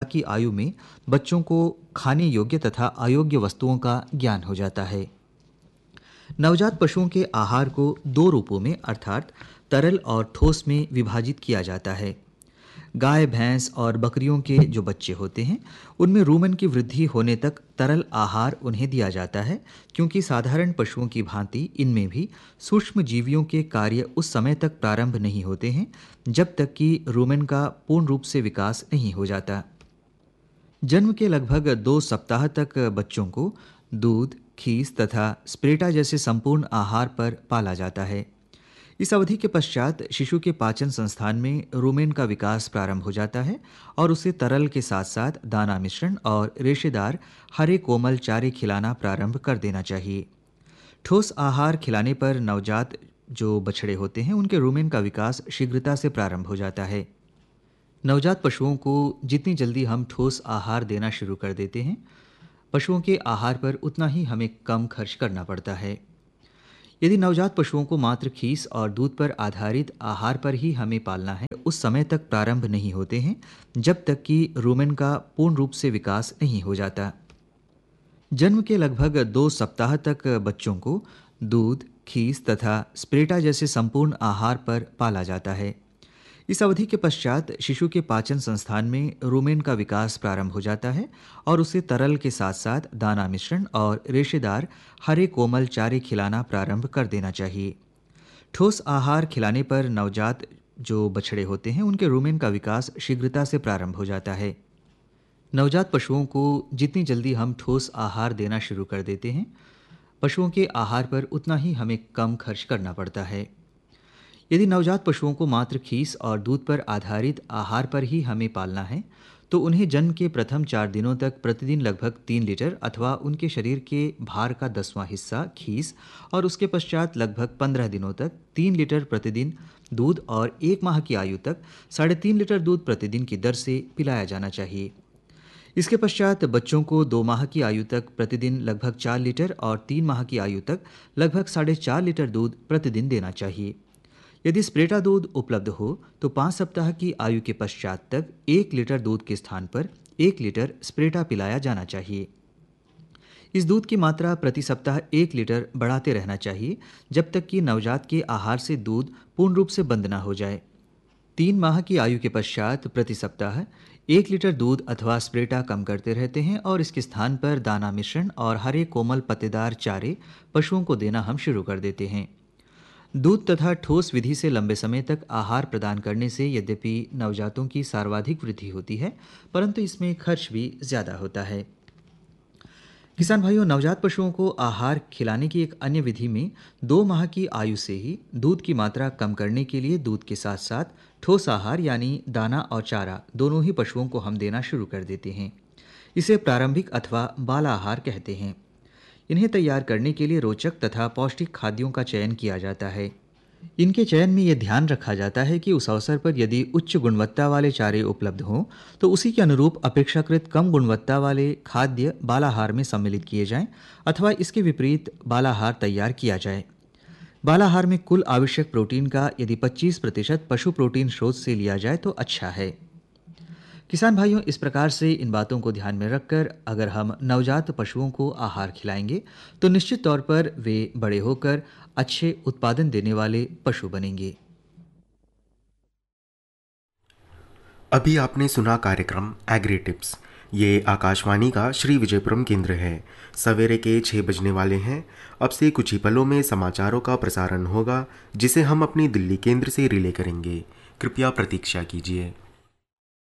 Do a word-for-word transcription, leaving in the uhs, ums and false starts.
की आयु में बच्चों को खाने योग्य तथा अयोग्य वस्तुओं का ज्ञान हो जाता है। नवजात पशुओं के आहार को दो रूपों में अर्थात तरल और ठोस में विभाजित किया जाता है। गाय, भैंस और बकरियों के जो बच्चे होते हैं उनमें रूमन की वृद्धि होने तक तरल आहार उन्हें दिया जाता है, क्योंकि साधारण पशुओं की भांति इनमें भी सूक्ष्म जीवियों के कार्य उस समय तक प्रारंभ नहीं होते हैं जब तक कि रूमेन का पूर्ण रूप से विकास नहीं हो जाता। जन्म के लगभग दो सप्ताह तक बच्चों को दूध, खीस तथा स्प्रेटा जैसे संपूर्ण आहार पर पाला जाता है। इस अवधि के पश्चात शिशु के पाचन संस्थान में रूमेन का विकास प्रारंभ हो जाता है और उसे तरल के साथ साथ दाना मिश्रण और रेशेदार हरे कोमल चारे खिलाना प्रारंभ कर देना चाहिए। ठोस आहार खिलाने पर नवजात जो बछड़े होते हैं उनके रूमेन का विकास शीघ्रता से प्रारंभ हो जाता है। नवजात पशुओं को जितनी जल्दी हम ठोस आहार देना शुरू कर देते हैं, पशुओं के आहार पर उतना ही हमें कम खर्च करना पड़ता है। यदि नवजात पशुओं को मात्र खीस और दूध पर आधारित आहार पर ही हमें पालना है, उस समय तक प्रारंभ नहीं होते हैं जब तक कि रूमेन का पूर्ण रूप से विकास नहीं हो जाता। जन्म के लगभग दो सप्ताह तक बच्चों को दूध, खीस तथा स्प्रेटा जैसे संपूर्ण आहार पर पाला जाता है। इस अवधि के पश्चात शिशु के पाचन संस्थान में रूमेन का विकास प्रारंभ हो जाता है और उसे तरल के साथ साथ दाना मिश्रण और रेशेदार हरे कोमल चारे खिलाना प्रारंभ कर देना चाहिए। ठोस आहार खिलाने पर नवजात जो बछड़े होते हैं उनके रूमेन का विकास शीघ्रता से प्रारंभ हो जाता है। नवजात पशुओं को जितनी जल्दी हम ठोस आहार देना शुरू कर देते हैं, पशुओं के आहार पर उतना ही हमें कम खर्च करना पड़ता है। यदि नवजात पशुओं को मात्र खीस और दूध पर आधारित आहार पर ही हमें पालना है, तो उन्हें जन्म के प्रथम चार दिनों तक प्रतिदिन लगभग तीन लीटर अथवा उनके शरीर के भार का दसवां हिस्सा खीस और उसके पश्चात लगभग पंद्रह दिनों तक तीन लीटर प्रतिदिन दूध और एक माह की आयु तक साढ़े तीन लीटर दूध प्रतिदिन की दर से पिलाया जाना चाहिए। इसके पश्चात बच्चों को दो माह की आयु तक प्रतिदिन लगभग चार लीटर और तीन माह की आयु तक लगभग साढ़े चार लीटर दूध प्रतिदिन देना चाहिए। यदि स्प्रेटा दूध उपलब्ध हो तो पाँच सप्ताह की आयु के पश्चात तक एक लीटर दूध के स्थान पर एक लीटर स्प्रेटा पिलाया जाना चाहिए। इस दूध की मात्रा प्रति सप्ताह एक लीटर बढ़ाते रहना चाहिए जब तक कि नवजात के आहार से दूध पूर्ण रूप से बंद न हो जाए। तीन माह की आयु के पश्चात प्रति सप्ताह एक लीटर दूध अथवा स्प्रेटा कम करते रहते हैं और इसके स्थान पर दाना मिश्रण और हरे कोमल पत्तेदार चारे पशुओं को देना हम शुरू कर देते हैं। दूध तथा ठोस विधि से लंबे समय तक आहार प्रदान करने से यद्यपि नवजातों की सर्वाधिक वृद्धि होती है, परंतु इसमें खर्च भी ज़्यादा होता है। किसान भाइयों, नवजात पशुओं को आहार खिलाने की एक अन्य विधि में दो माह की आयु से ही दूध की मात्रा कम करने के लिए दूध के साथ साथ ठोस आहार यानी दाना और चारा दोनों ही पशुओं को हम देना शुरू कर देते हैं। इसे प्रारंभिक अथवा बाल आहार कहते हैं। इन्हें तैयार करने के लिए रोचक तथा पौष्टिक खाद्यों का चयन किया जाता है। इनके चयन में यह ध्यान रखा जाता है कि उस अवसर पर यदि उच्च गुणवत्ता वाले चारे उपलब्ध हों तो उसी के अनुरूप अपेक्षाकृत कम गुणवत्ता वाले खाद्य बालाहार में सम्मिलित किए जाएं अथवा इसके विपरीत बालाहार तैयार किया जाए। बालाहार में कुल आवश्यक प्रोटीन का यदि पच्चीस प्रतिशत पशु प्रोटीन स्रोत से लिया जाए तो अच्छा है। किसान भाइयों, इस प्रकार से इन बातों को ध्यान में रखकर अगर हम नवजात पशुओं को आहार खिलाएंगे तो निश्चित तौर पर वे बड़े होकर अच्छे उत्पादन देने वाले पशु बनेंगे। अभी आपने सुना कार्यक्रम एग्री टिप्स। ये आकाशवाणी का श्री विजयपुरम केंद्र है। सवेरे के छः बजने वाले हैं। अब से कुछ ही पलों में समाचारों का प्रसारण होगा, जिसे हम अपनी दिल्ली केंद्र से रिले करेंगे। कृपया प्रतीक्षा कीजिए।